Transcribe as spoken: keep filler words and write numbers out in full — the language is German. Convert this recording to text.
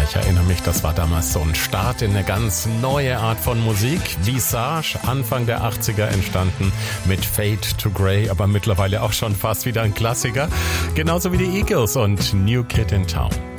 ich erinnere mich, das war damals so ein Start in eine ganz neue Art von Musik. Visage, Anfang der achtziger entstanden mit Fade to Grey, aber mittlerweile auch schon fast wieder ein Klassiker. Genauso wie die Eagles und New Kid in Town.